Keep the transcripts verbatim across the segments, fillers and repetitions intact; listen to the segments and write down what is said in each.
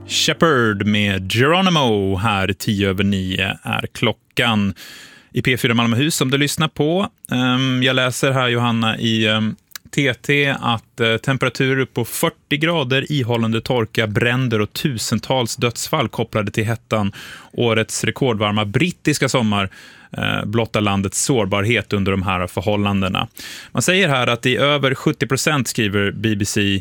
Shepherd med Geronimo här tio över nio är klockan i P fyra Malmöhus som du lyssnar på. Jag läser här, Johanna, i T T att temperaturer på fyrtio grader, ihållande torka, bränder och tusentals dödsfall kopplade till hettan. Årets rekordvarma brittiska sommar blottar landets sårbarhet under de här förhållandena. Man säger här att i över sjuttio procent, skriver B B C,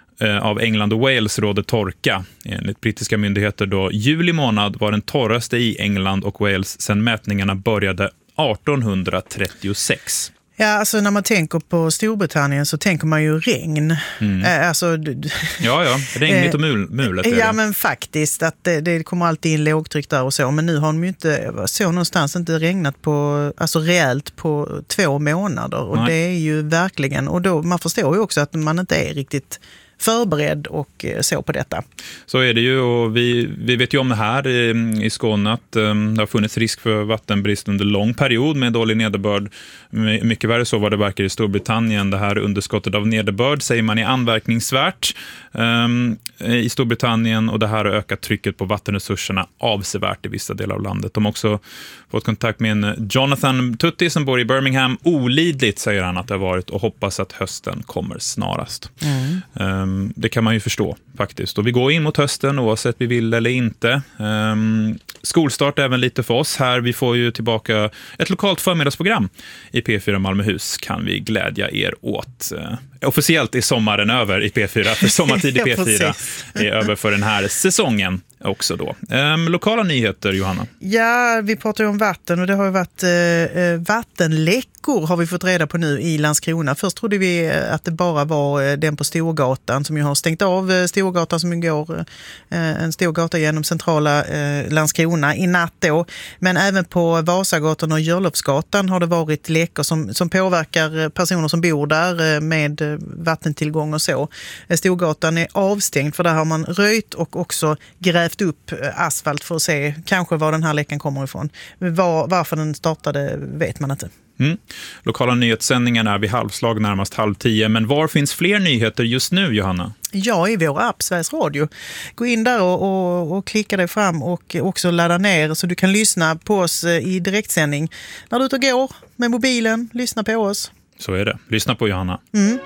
av England och Wales råder torka. Enligt brittiska myndigheter då, juli månad var den torraste i England och Wales sedan mätningarna började arton trettiosex. Ja, alltså när man tänker på Storbritannien så tänker man ju regn. Mm. Alltså, ja, ja, regnigt och mul- mulet. Ja, men faktiskt att det, det kommer alltid in lågtryck där och så. Men nu har de ju inte, så någonstans inte regnat på, alltså rejält på två månader. Och Nej. Det är ju verkligen, och då man förstår ju också att man inte är riktigt förberedd och så på detta. Så är det ju, och vi, vi vet ju om det här i, i Skåne att um, det har funnits risk för vattenbrist under lång period med dålig nederbörd. Mycket värre så vad det verkar i Storbritannien. Det här underskottet av nederbörd säger man är anmärkningsvärt um, i Storbritannien, och det här har ökat trycket på vattenresurserna avsevärt i vissa delar av landet. De har också fått kontakt med en Jonathan Tutti som bor i Birmingham. Olidligt, säger han, att det har varit, och hoppas att hösten kommer snarast. Mm. Um, Det kan man ju förstå faktiskt. Och vi går in mot hösten oavsett vi vill eller inte. Um, skolstart även lite för oss här. Vi får ju tillbaka ett lokalt förmiddagsprogram i P fyra Malmöhus. Kan vi glädja er åt. Uh, officiellt är sommaren över i P fyra. För sommartid i P fyra är över för den här säsongen också då. Um, lokala nyheter, Johanna? Ja, vi pratar ju om vatten, och det har ju varit uh, vattenläckor har vi fått reda på nu i Landskrona. Först trodde vi att det bara var uh, den på Storgatan som ju har stängt av uh, Storgatan som går uh, en stor gata genom centrala uh, Landskrona i natt då. Men även på Vasagatan och Jörlofsgatan har det varit läckor som, som påverkar personer som bor där uh, med uh, vattentillgång och så. Uh, Storgatan är avstängd, för där har man röjt och också grävt upp asfalt för att se kanske var den här läckan kommer ifrån. Var, varför den startade vet man inte. Mm. Lokala nyhetssändningen är vid halvslag, närmast halv tio. Men var finns fler nyheter just nu, Johanna? Ja, i vår app Sveriges Radio. Gå in där och, och, och klicka dig fram och också ladda ner så du kan lyssna på oss i direktsändning. När du ute och går med mobilen, lyssna på oss. Så är det. Lyssna på Johanna. Mm.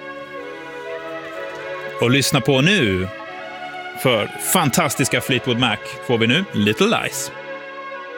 Och lyssna på nu. För fantastiska Fleetwood Mac får vi nu Little Lies.